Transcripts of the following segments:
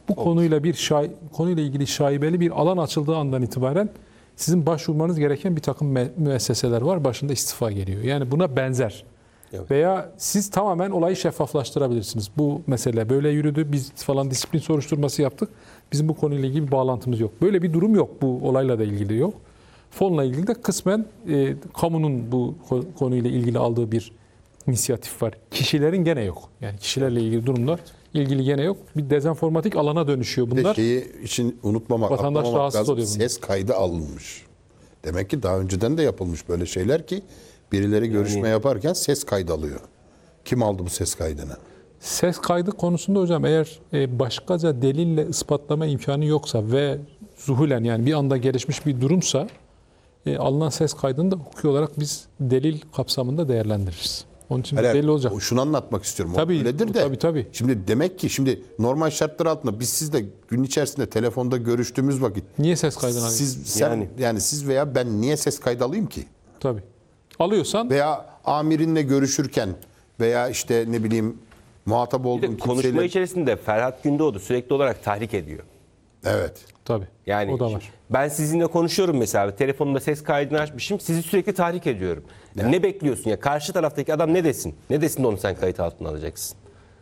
Bu konuyla ilgili şaibeli bir alan açıldığı andan itibaren sizin başvurmanız gereken bir takım müesseseler var. Başında istifa geliyor. Yani buna benzer. Evet. Veya siz tamamen olayı şeffaflaştırabilirsiniz. Bu mesele böyle yürüdü. Biz falan disiplin soruşturması yaptık. Bizim bu konuyla ilgili bir bağlantımız yok. Böyle bir durum yok. Bu olayla da ilgili yok. Fonla ilgili de kısmen kamunun bu konuyla ilgili aldığı bir inisiyatif var. Kişilerin gene yok. Yani kişilerle ilgili durumlar ilgili gene yok. Bir dezenformatik alana dönüşüyor Bir de bunlar. şeyi için unutmamak, Vatandaş atlamamak rahatsız lazım. oluyor bundan. Ses kaydı alınmış. Demek ki daha önceden de yapılmış böyle şeyler ki birileri görüşme yaparken ses kaydı alıyor. Kim aldı bu ses kaydını? Ses kaydı konusunda hocam eğer başkaca delille ispatlama imkanı yoksa ve zuhulen yani bir anda gelişmiş bir durumsa alınan ses kaydını da hukuki olarak biz delil kapsamında değerlendiririz. Onun için Hayır, belli olacak. Şunu anlatmak istiyorum. O Tabii, öyledir de. tabii. Şimdi demek ki normal şartlar altında biz sizle gün içerisinde telefonda görüştüğümüz vakit Niye ses kaydını alıyorsun? yani siz veya ben niye ses kaydı alayım ki? Tabii. Alıyorsan Veya amirinle görüşürken veya işte ne bileyim muhatap olduğum Bir de konuşma kimseyle. içerisinde Ferhat Gündoğdu sürekli olarak tahrik ediyor. Evet. tabii. Yani O da var. ben sizinle konuşuyorum mesela. Telefonumda ses kaydını açmışım. Sizi sürekli tahrik ediyorum. Ne bekliyorsun ya? Karşı taraftaki adam ne desin? Ne desin de onu sen kayıt altına alacaksın?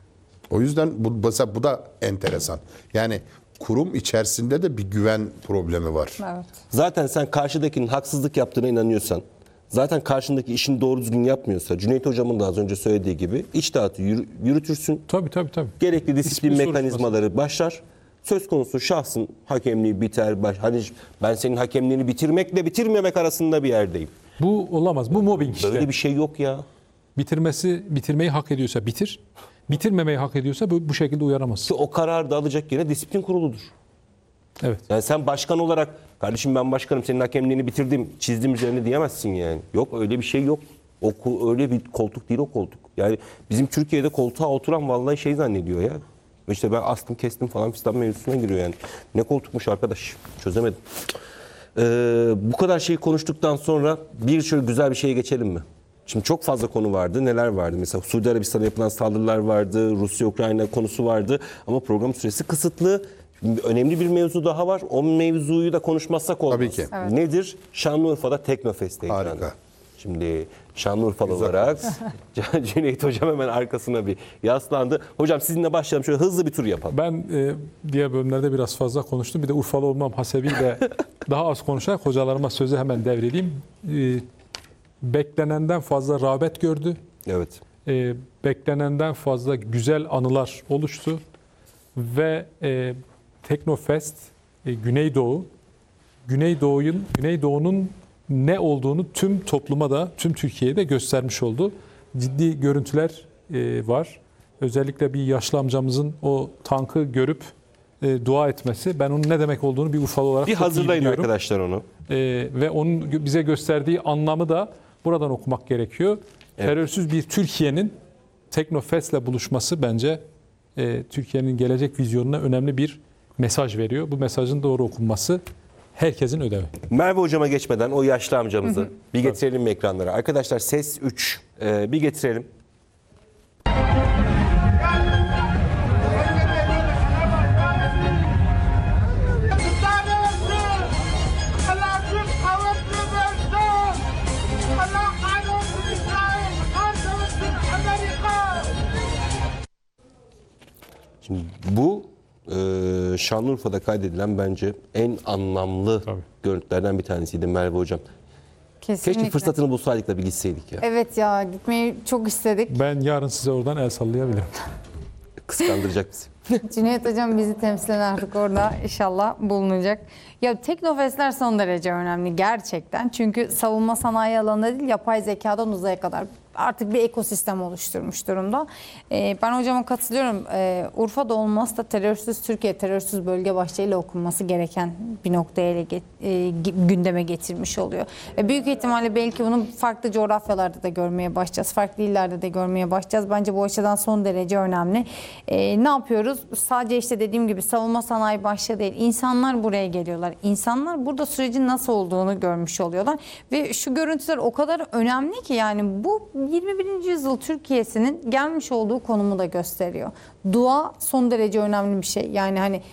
O yüzden mesela bu da enteresan. Yani kurum içerisinde de bir güven problemi var. Evet. Zaten sen karşıdakinin haksızlık yaptığına inanıyorsan, zaten karşındaki işini doğru düzgün yapmıyorsa, Cüneyt Hocam'ın da az önce söylediği gibi içtihatı yürütürsün. Tabii. Gerekli disiplin Disiplin mekanizmaları başlar. Söz konusu şahsın hakemliği biter. Hani ben senin hakemliğini bitirmekle bitirmemek arasında bir yerdeyim. Bu olamaz. Bu mobbing işte. Böyle bir şey yok ya. Bitirmeyi hak ediyorsa bitir. Bitirmemeyi hak ediyorsa bu şekilde uyaramazsın. Ki o kararı da alacak yine disiplin kuruludur. Evet. Yani sen başkan olarak kardeşim ben başkanım senin hakemliğini bitirdim, çizdim üzerine diyemezsin yani. Yok öyle bir şey yok. Öyle bir koltuk değil o koltuk. Yani bizim Türkiye'de koltuğa oturan vallahi şey zannediyor ya. İşte ben astım kestim falan fistan mevzusuna giriyor yani. Ne koltukmuş arkadaş çözemedim. Bu kadar şeyi konuştuktan sonra şöyle güzel bir şeye geçelim mi? Şimdi çok fazla konu vardı. Neler vardı? Mesela Suudi Arabistan'a yapılan saldırılar vardı. Rusya-Ukrayna konusu vardı. Ama program süresi kısıtlı. Önemli bir mevzu daha var. O mevzuyu da konuşmazsak olmaz. Tabii ki. Evet. Nedir? Şanlıurfa'da Teknofest heyecanı. Harika. Şimdi Şanlıurfalı olarak Cüneyt Hocam hemen arkasına bir yaslandı. Hocam sizinle başlayalım. Şöyle hızlı bir tur yapalım. Ben diğer bölümlerde biraz fazla konuştum. Bir de Urfalı olmam hasebiyle daha az konuşarak hocalarıma sözü hemen devredeyim. Beklenenden fazla rağbet gördü. Evet. Beklenenden fazla güzel anılar oluştu. Ve Teknofest Güneydoğu'nun ne olduğunu tüm topluma da, tüm Türkiye'de göstermiş oldu. Ciddi görüntüler var. Özellikle bir yaşlı amcamızın o tankı görüp dua etmesi. Ben onun ne demek olduğunu bir Urfalı olarak Bir çok iyi hazırlayın biliyorum. arkadaşlar onu. Ve onun bize gösterdiği anlamı da buradan okumak gerekiyor. Evet. Terörsüz bir Türkiye'nin Teknofest'le buluşması bence Türkiye'nin gelecek vizyonuna önemli bir mesaj veriyor. Bu mesajın doğru okunması herkesin ödevi. Merve Hocam'a geçmeden o yaşlı amcamızı bir getirelim mi ekranlara? Arkadaşlar ses 3. Bir getirelim. Şimdi bu Şanlıurfa'da kaydedilen bence en anlamlı görüntülerden bir tanesiydi Merve Hocam. Kesinlikle. Keşke fırsatını bulsaydık da bir gitseydik ya. Evet ya gitmeyi çok istedik. Ben yarın size oradan el sallayabilirim. Kıskandıracak bizi. Cüneyt Hocam bizi temsilen artık orada inşallah bulunacak. Ya Teknofestler son derece önemli gerçekten. Çünkü savunma sanayi alanında değil yapay zekadan uzaya kadar artık bir ekosistem oluşturmuş durumda. Ben hocama katılıyorum. Urfa'da olması da terörsüz Türkiye, terörsüz bölge başlığıyla okunması gereken bir noktaya gündeme getirmiş oluyor. Büyük ihtimalle belki bunu farklı coğrafyalarda da görmeye başlayacağız. Farklı illerde de görmeye başlayacağız. Bence bu açıdan son derece önemli. Ne yapıyoruz? Sadece işte dediğim gibi savunma sanayi başlığı değil. İnsanlar buraya geliyorlar. İnsanlar burada sürecin nasıl olduğunu görmüş oluyorlar. Ve şu görüntüler o kadar önemli ki yani bu 21. yüzyıl Türkiye'sinin gelmiş olduğu konumu da gösteriyor. Dua son derece önemli bir şey. Yani hani